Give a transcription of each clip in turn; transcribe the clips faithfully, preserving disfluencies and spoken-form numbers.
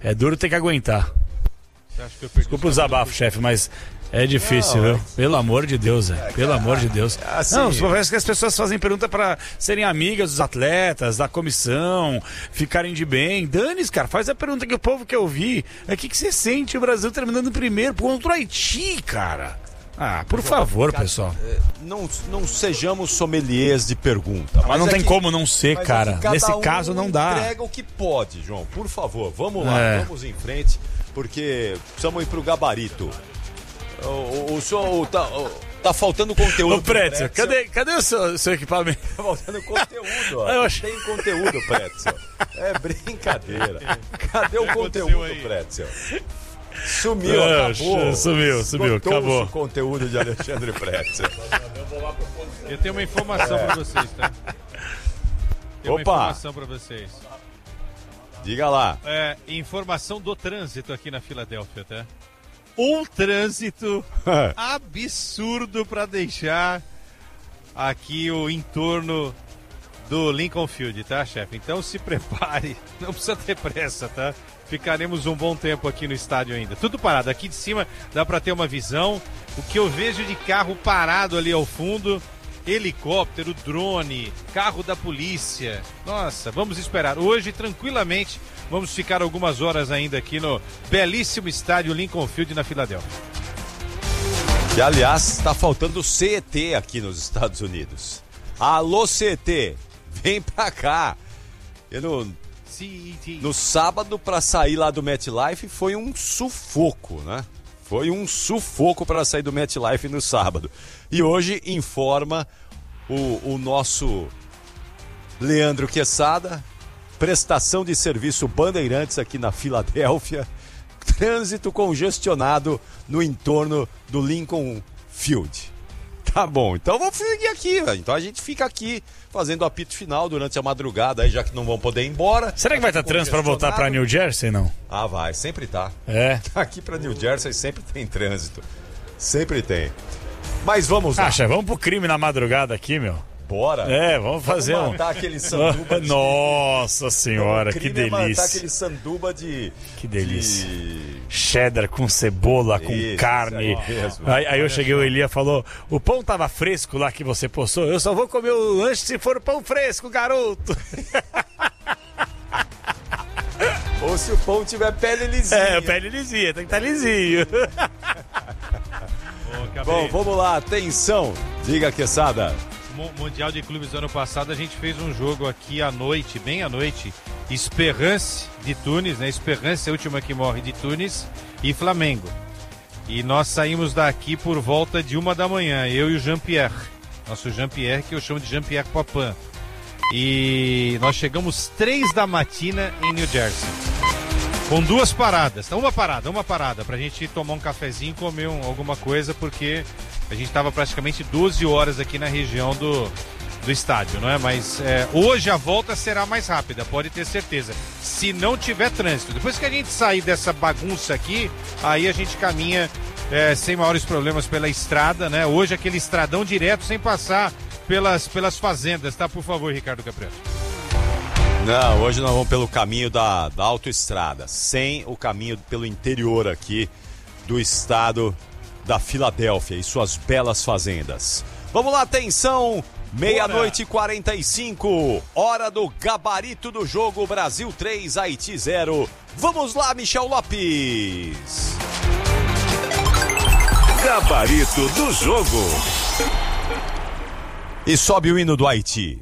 É duro ter que aguentar. Desculpa o desabafo, chefe, mas é difícil, não, viu? Pelo amor de Deus, é. Pelo é, amor de Deus. É assim, não, parece que as pessoas fazem pergunta pra serem amigas dos atletas, da comissão, ficarem de bem. Dane-se, cara, faz a pergunta que o povo quer ouvir. É o que, que você sente o Brasil terminando primeiro contra o Haiti, cara? Ah, por favor, pessoal. Não, não sejamos sommeliers de pergunta. Mas, mas não é tem que, como não ser, cara. É Nesse um caso não dá. Entrega o que pode, João. Por favor, vamos lá, é. vamos em frente, porque precisamos ir pro gabarito. O, o, o senhor tá, o, tá faltando conteúdo. Ô, Pretzel, cadê, cadê o seu, seu equipamento? Tá faltando conteúdo, ó. Eu acho... Tem conteúdo, Pretzel. É brincadeira. Cadê o conteúdo, Pretzel? Sumiu, Não, acabou. Sumiu, sumiu, acabou. O conteúdo de Alexandre Pretzel. Eu tenho uma informação é. pra vocês, tá? Tenho Opa. uma informação pra vocês. Diga lá. É, informação do trânsito aqui na Filadélfia, tá? Um trânsito absurdo pra deixar aqui o entorno do Lincoln Field, tá, chefe? Então se prepare, não precisa ter pressa, tá? Ficaremos um bom tempo aqui no estádio ainda. Tudo parado. Aqui de cima dá para ter uma visão. O que eu vejo de carro parado ali ao fundo, helicóptero, drone, carro da polícia. Nossa, vamos esperar. Hoje, tranquilamente, vamos ficar algumas horas ainda aqui no belíssimo estádio Lincoln Field na Filadélfia. E, aliás, está faltando C E T aqui nos Estados Unidos. Alô, C E T, vem pra cá. Eu não... No sábado, para sair lá do MetLife, foi um sufoco, né? Foi um sufoco para sair do MetLife no sábado. E hoje informa o, o nosso Leandro Quesada, prestação de serviço Bandeirantes aqui na Filadélfia, trânsito congestionado no entorno do Lincoln Field. Tá bom, então vamos seguir aqui, velho. Então a gente fica aqui fazendo o apito final durante a madrugada, aí já que não vão poder ir embora. Será que vai estar trânsito para voltar para New Jersey, não? Ah, vai, sempre tá. É. Aqui para New Jersey sempre tem trânsito. Sempre tem. Mas vamos lá. Acha, vamos pro crime na madrugada aqui, meu. Bora. É, vamos fazer vamos um... matar aquele sanduba de... Nossa senhora, não, que é delícia. matar aquele sanduba de... Que delícia. De... Cheddar com cebola, com Isso, carne. mesmo. Aí, aí eu cheguei, o Elia falou, o pão tava fresco lá que você postou, eu só vou comer o lanche se for pão fresco, garoto. Ou se o pão tiver pele lisinha. É, pele lisinha, tem que estar lisinho. Bom, vamos lá, atenção. Diga, Quesada. Mundial de Clubes do ano passado, a gente fez um jogo aqui à noite, bem à noite, Esperance de Tunis, né? Esperance, a última que morre de Tunis, e Flamengo. E nós saímos daqui por volta de uma da manhã, eu e o Jean-Pierre. Nosso Jean-Pierre, que eu chamo de Jean-Pierre Papin. E nós chegamos três da matina em New Jersey. Com duas paradas, uma parada, uma parada, pra gente tomar um cafezinho e comer um, alguma coisa, porque a gente estava praticamente doze horas aqui na região do, do estádio, não é? Mas é, hoje a volta será mais rápida, pode ter certeza, se não tiver trânsito. Depois que a gente sair dessa bagunça aqui, aí a gente caminha é, sem maiores problemas pela estrada, né? Hoje aquele estradão direto, sem passar pelas, pelas fazendas, tá? Por favor, Ricardo Capreto. Não, hoje nós vamos pelo caminho da, da autoestrada, sem o caminho pelo interior aqui do estado da Filadélfia e suas belas fazendas. Vamos lá, atenção, meia-noite e quarenta e cinco, hora do gabarito do jogo, Brasil três, Haiti zero. Vamos lá, Michel Lopes. Gabarito do jogo. E sobe o hino do Haiti.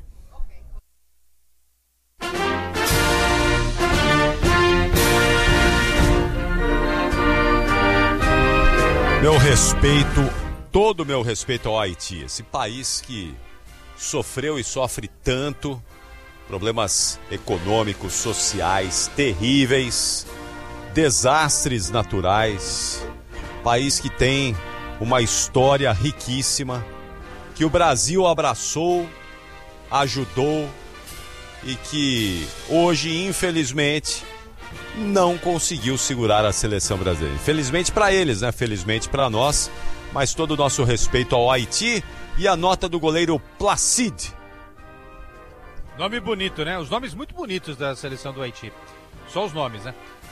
Meu respeito, todo o meu respeito ao Haiti, esse país que sofreu e sofre tanto, problemas econômicos, sociais terríveis, desastres naturais, país que tem uma história riquíssima, que o Brasil abraçou, ajudou e que hoje, infelizmente, não conseguiu segurar a seleção brasileira. Felizmente para eles, né? Felizmente para nós, mas todo o nosso respeito ao Haiti e a nota do goleiro Placide. Nome bonito, né? Os nomes muito bonitos da seleção do Haiti. Só os nomes, né?